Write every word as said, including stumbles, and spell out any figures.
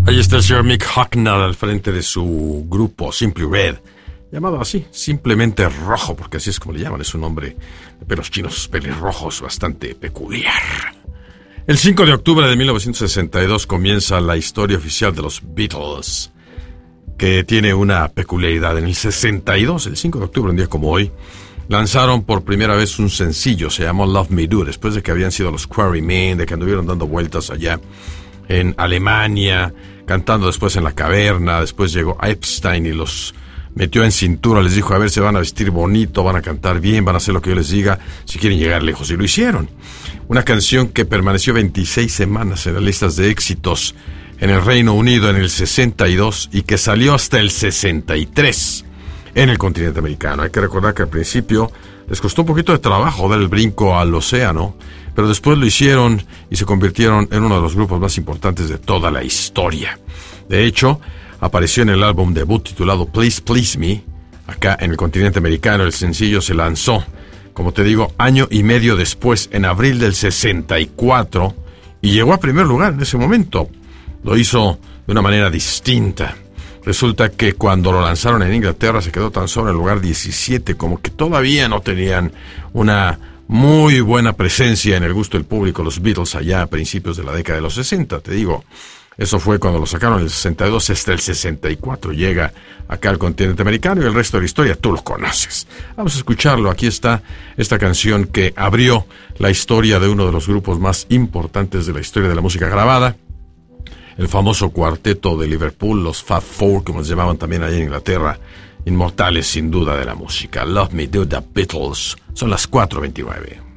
Ahí está el señor Mick Hucknall al frente de su grupo Simply Red, llamado así, simplemente Rojo, porque así es como le llaman, es un nombre de pelos chinos pelirrojos bastante peculiar. El cinco de octubre de mil novecientos sesenta y dos comienza la historia oficial de los Beatles, que tiene una peculiaridad. En el sesenta y dos, el cinco de octubre, un día como hoy, lanzaron por primera vez un sencillo, se llamó Love Me Do, después de que habían sido los Quarrymen, de que anduvieron dando vueltas allá en Alemania, cantando después en La Caverna. Después llegó Epstein y los metió en cintura, les dijo, a ver, se van a vestir bonito, van a cantar bien, van a hacer lo que yo les diga, si quieren llegar lejos, y lo hicieron. Una canción que permaneció veintiséis semanas en las listas de éxitos en el Reino Unido en el sesenta y dos y que salió hasta el sesenta y tres en el continente americano. Hay que recordar que al principio les costó un poquito de trabajo dar el brinco al océano, pero después lo hicieron y se convirtieron en uno de los grupos más importantes de toda la historia. De hecho, apareció en el álbum debut titulado Please Please Me. Acá en el continente americano el sencillo se lanzó, como te digo, año y medio después, en abril del sesenta y cuatro, y llegó a primer lugar en ese momento. Lo hizo de una manera distinta. Resulta que cuando lo lanzaron en Inglaterra se quedó tan solo en el lugar diecisiete, como que todavía no tenían una muy buena presencia en el gusto del público los Beatles allá a principios de la década de los sesenta, te digo. Eso fue cuando lo sacaron en el sesenta y dos, hasta el sesenta y cuatro llega acá al continente americano, y el resto de la historia tú lo conoces. Vamos a escucharlo. Aquí está esta canción que abrió la historia de uno de los grupos más importantes de la historia de la música grabada, el famoso cuarteto de Liverpool, los Fab Four, como se llamaban también allá en Inglaterra, inmortales sin duda de la música. Love Me Do, The Beatles. Son las cuatro veintinueve.